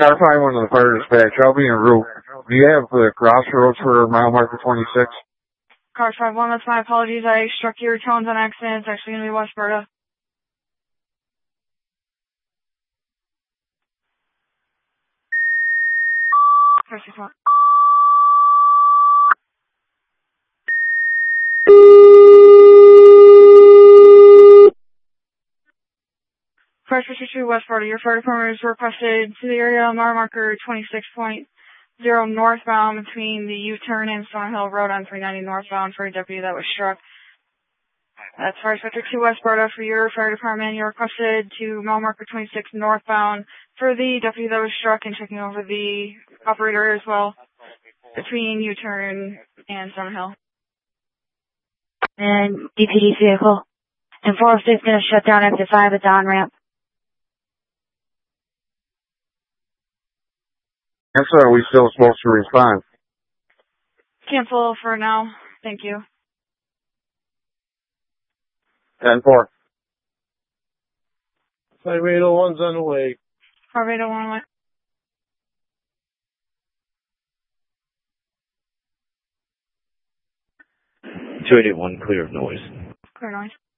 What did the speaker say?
Car 5-1 to the fire dispatch. I'll be en route. Do you have the crossroads for mile marker 26? Car 5-1, that's my apologies. I struck your tones on accident. It's actually going to be West Berta. First 6-1. First 52 West Berta, your fire department is requested to the area mile marker 26.0 northbound between the U-turn and Stonehill Road on 390 northbound for a deputy that was struck. That's Fire Inspector 2 West Berta for your fire department. You're requested to mile marker 26 northbound for the deputy that was struck and checking over the operator as well between U-turn and Stonehill. And DPD's vehicle. And 406 is going to shut down exit 5 at the on-ramp. That's why we still supposed to respond. Cancel for now. Thank you. 10-4. 5801's on the way. 5801 away. 2881, clear of noise. Clear noise.